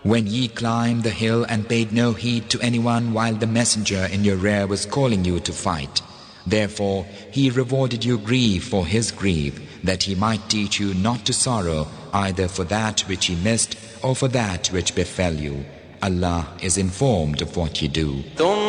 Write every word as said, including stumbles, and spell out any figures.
When ye climbed the hill and paid no heed to anyone while the messenger in your rear was calling you to fight, therefore he rewarded you grief for his grief, that he might teach you not to sorrow either for that which ye missed or for that which befell you. Allah is informed of what ye do.